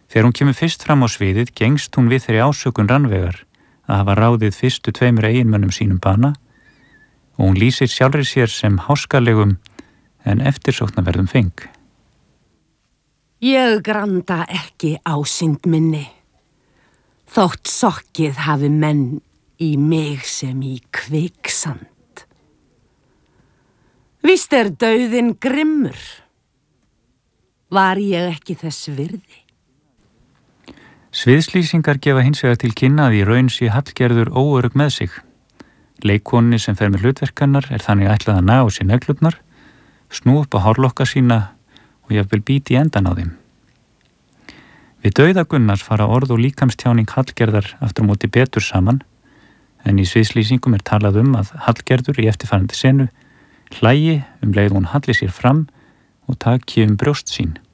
Þegar hún kemur fyrst fram á sviðið gengst hún við þeirri ásökun Rannveigar að hafa ráðið fyrstu 2 eiginmönnum sínum bana og hún lýsir sjálfri sér sem háskalegum en eftirsóknarverðum feng. Ég granda ekki ásýnd minni, þótt sokkið hafi menn í mig sem í kviksand. Víst dauðinn grimmur. Var ég ekki þess virði? Sviðslýsingar gefa hins vegar til kynna að í raun sé Hallgerður óörugg með sig. Leikkonni sem fer með hlutverkannar þannig ætlað að ná sér neglurnar, snú upp á hárlokka sína og jafnvel bíti í endan á þeim. Við dauða Gunnars fara orð og líkamstjáning Hallgerðar aftur á móti betur saman, en í sviðslýsingum talað að Hallgerður í eftirfarandi senu hlægi leið hún halli sér fram og taki brjóst sín.